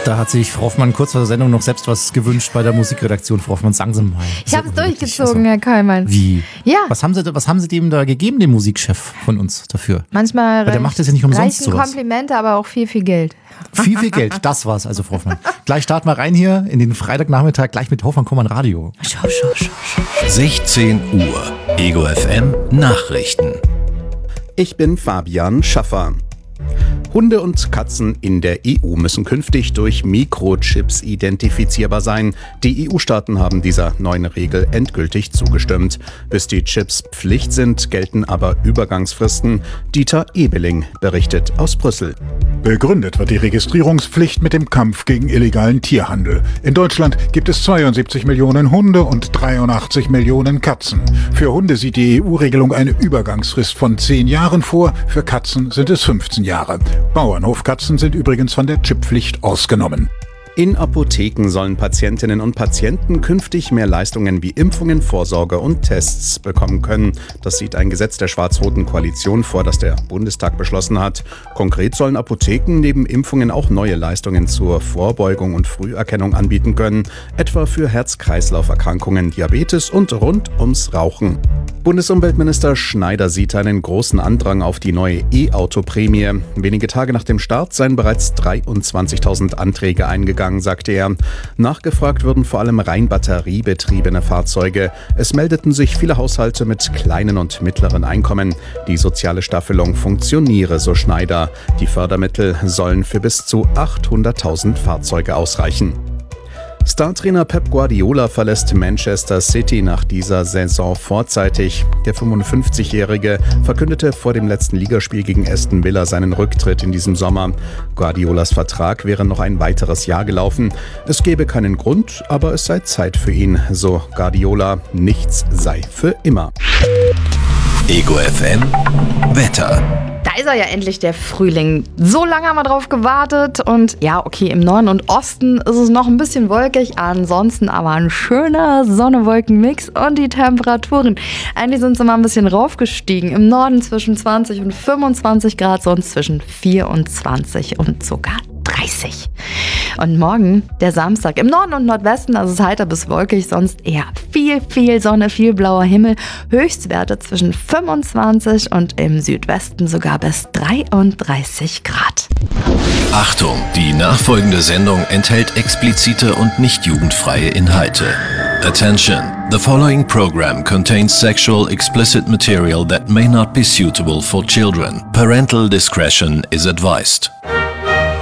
Da hat sich Frau Hoffmann kurz vor der Sendung noch selbst was gewünscht bei der Musikredaktion. Frau Hoffmann, sagen Sie mal. Ich habe es durchgezogen, Herr Kallmann. Wie? Ja. Was haben Sie dem da gegeben, dem Musikchef von uns dafür? Manchmal Weil der macht das ja nicht umsonst reichen sowas. Komplimente, aber auch viel, viel Geld. Viel Geld, das war's also, Frau Hoffmann. Gleich starten wir rein hier in den Freitagnachmittag, gleich mit Hoffmann Radio. Schau. 16 Uhr, Ego FM Nachrichten. Ich bin Fabian Schaffer. Hunde und Katzen in der EU müssen künftig durch Mikrochips identifizierbar sein. Die EU-Staaten haben dieser neuen Regel endgültig zugestimmt. Bis die Chips Pflicht sind, gelten aber Übergangsfristen. Dieter Ebeling berichtet aus Brüssel. Begründet wird die Registrierungspflicht mit dem Kampf gegen illegalen Tierhandel. In Deutschland gibt es 72 Millionen Hunde und 83 Millionen Katzen. Für Hunde sieht die EU-Regelung eine Übergangsfrist von 10 Jahren vor, für Katzen sind es 15 Jahre. Bauernhofkatzen sind übrigens von der Chipppflicht ausgenommen. In Apotheken sollen Patientinnen und Patienten künftig mehr Leistungen wie Impfungen, Vorsorge und Tests bekommen können. Das sieht ein Gesetz der schwarz-roten Koalition vor, das der Bundestag beschlossen hat. Konkret sollen Apotheken neben Impfungen auch neue Leistungen zur Vorbeugung und Früherkennung anbieten können, etwa für Herz-Kreislauf-Erkrankungen, Diabetes und rund ums Rauchen. Bundesumweltminister Schneider sieht einen großen Andrang auf die neue E-Auto-Prämie. Wenige Tage nach dem Start seien bereits 23.000 Anträge eingegangen, sagte er. Nachgefragt würden vor allem rein batteriebetriebene Fahrzeuge. Es meldeten sich viele Haushalte mit kleinen und mittleren Einkommen. Die soziale Staffelung funktioniere, so Schneider. Die Fördermittel sollen für bis zu 800.000 Fahrzeuge ausreichen. Startrainer Pep Guardiola verlässt Manchester City nach dieser Saison vorzeitig. Der 55-Jährige verkündete vor dem letzten Ligaspiel gegen Aston Villa seinen Rücktritt in diesem Sommer. Guardiolas Vertrag wäre noch ein weiteres Jahr gelaufen. Es gäbe keinen Grund, aber es sei Zeit für ihn, so Guardiola. Nichts sei für immer. Ego FM Wetter. Da ist er ja endlich, der Frühling. So lange haben wir drauf gewartet und ja, okay, im Norden und Osten ist es noch ein bisschen wolkig, ansonsten aber ein schöner Sonne-Wolken-Mix und die Temperaturen. Eigentlich sind sie mal ein bisschen raufgestiegen. Im Norden zwischen 20 und 25 Grad, sonst zwischen 24 und sogar 30. Und morgen, der Samstag, im Norden und Nordwesten, also es ist heiter bis wolkig, sonst eher viel Sonne, viel blauer Himmel. Höchstwerte zwischen 25 und im Südwesten sogar bis 33 Grad. Achtung, die nachfolgende Sendung enthält explizite und nicht jugendfreie Inhalte. Attention, the following program contains sexual explicit material that may not be suitable for children. Parental discretion is advised.